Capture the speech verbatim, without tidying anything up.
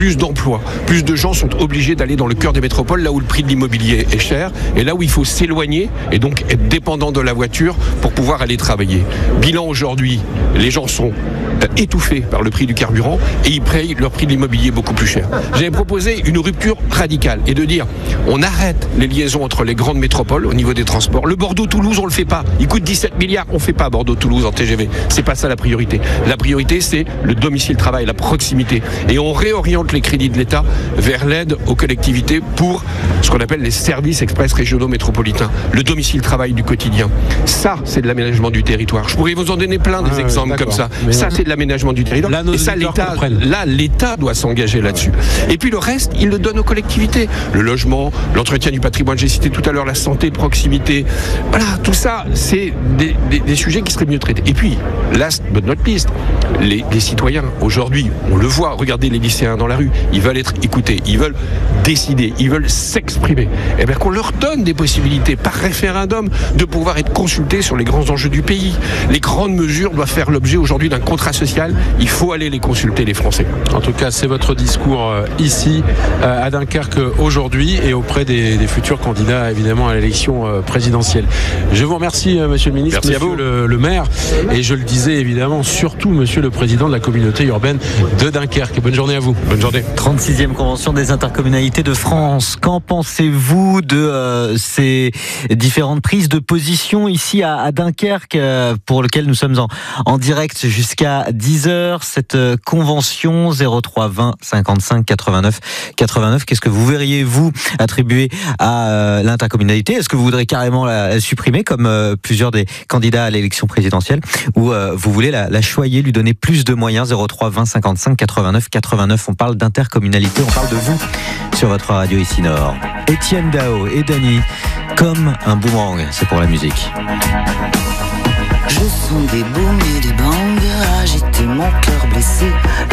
plus d'emplois, plus de gens sont obligés d'aller dans le cœur des métropoles, là où le prix de l'immobilier est cher, et là où il faut s'éloigner, et donc être dépendant de la voiture pour pouvoir aller travailler. Bilan aujourd'hui, les gens sont étouffés par le prix du carburant, et ils payent leur prix de l'immobilier beaucoup plus cher. J'avais proposé une rupture radicale, et de dire, on arrête les liaisons entre les grandes métropoles au niveau des transports. Le Bordeaux-Toulouse, on le fait pas. Il coûte dix-sept milliards, on fait pas Bordeaux-Toulouse en T G V. C'est pas ça la priorité. La priorité, c'est le domicile-travail, la proximité. Et on réoriente les crédits de l'État vers l'aide aux collectivités pour ce qu'on appelle les services express régionaux métropolitains, le domicile-travail du quotidien. Ça, c'est de l'aménagement du territoire. Je pourrais vous en donner plein des ah, exemples comme ça. Mais ça, c'est de l'aménagement du territoire. Là, et ça, l'État, là, l'État doit s'engager là-dessus. Et puis le reste, il le donne aux collectivités. Le logement, l'entretien du patrimoine, j'ai cité tout à l'heure la santé de proximité. Voilà, tout ça, c'est des, des, des sujets qui seraient mieux traités. Et puis, last but not least, les, les citoyens, aujourd'hui, on le voit, regardez les lycéens dans la rue, ils veulent être écoutés, ils veulent décider, ils veulent s'exprimer. Et bien qu'on leur donne des possibilités par référendum de pouvoir être consultés sur les grands enjeux du pays. Les grandes mesures doivent faire l'objet aujourd'hui d'un contrat social. Il faut aller les consulter, les Français. En tout cas, c'est votre discours euh, ici, euh, à Dunkerque, aujourd'hui, et auprès des, des futurs candidats, évidemment, à l'élection euh, présidentielle. Je vous remercie, euh, monsieur le ministre, Merci monsieur à vous. Le, le maire, et je le disais, évidemment, surtout, monsieur le président de la communauté urbaine de Dunkerque. Bonne journée à vous. Bonne journée. trente-sixième convention des intercommunalités de France. Qu'en pensez-vous de euh, ces différentes prises de position ici à, à Dunkerque, euh, pour lequel nous sommes en, en direct jusqu'à dix heures. Cette euh, convention zéro trois vingt cinquante-cinq quatre-vingt-neuf quatre-vingt-neuf, qu'est-ce que vous verriez, vous, attribuer à euh, l'intercommunalité? Est-ce que vous voudrez carrément la, la supprimer, comme euh, plusieurs des candidats à l'élection présidentielle, ou euh, vous voulez la, la choyer, lui donner plus de moyens? Zéro trois vingt cinquante-cinq quatre-vingt-neuf quatre-vingt-neuf. On parle d'intercommunalité, on parle de vous sur votre radio ici Nord. Étienne Dao et Dany, comme un boomerang, c'est pour la musique. Je sens des booms et des bangs agiter mon cœur blessé.